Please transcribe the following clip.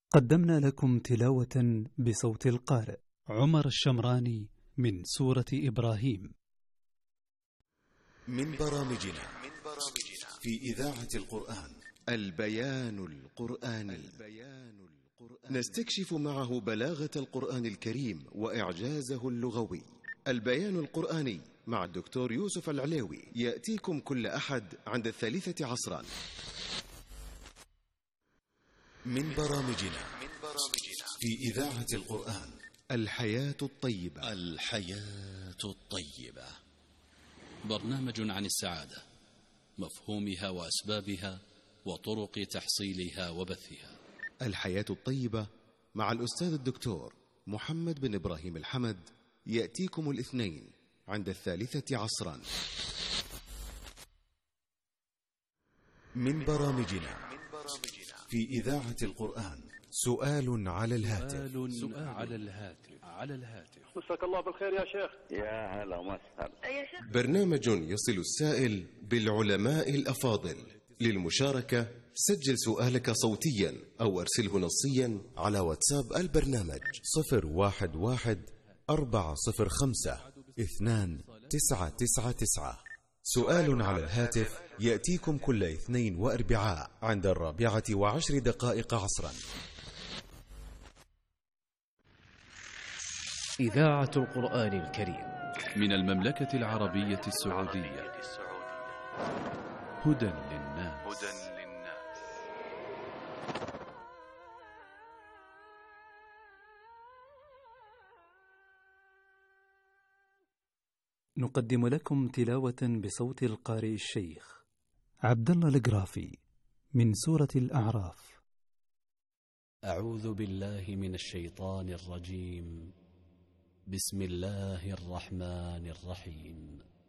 قدمنا لكم تلاوة بصوت القارئ عمر الشمراني من سورة إبراهيم. من برامجنا في إذاعة القرآن البيان القرآني. نستكشف معه بلاغة القرآن الكريم وإعجازه اللغوي. البيان القرآني مع الدكتور يوسف العليوي يأتيكم كل أحد عند 3 عصرا. من برامجنا في إذاعة القرآن الحياة الطيبة. الحياة الطيبة برنامج عن السعادة، مفهومها وأسبابها وطرق تحصيلها وبثها. الحياة الطيبة مع الأستاذ الدكتور محمد بن إبراهيم الحمد يأتيكم الاثنين عند 3 عصرا. من برامجنا في إذاعة القرآن سؤال على الهاتف. على الهاتف. مساك الله بالخير يا شيخ. يا هلا وسهلا يا شيخ. برنامج يصل السائل بالعلماء الأفاضل. للمشاركة سجل سؤالك صوتيا أو أرسله نصيا على واتساب البرنامج 011-405-2999. سؤال على الهاتف يأتيكم كل اثنين وأربعاء عند 4:10 عصرا. إذاعة القرآن الكريم من المملكة العربية السعودية. هدى للناس. نقدم لكم تلاوة بصوت القارئ الشيخ عبد الله القرافي من سورة الأعراف. أعوذ بالله من الشيطان الرجيم. بسم الله الرحمن الرحيم.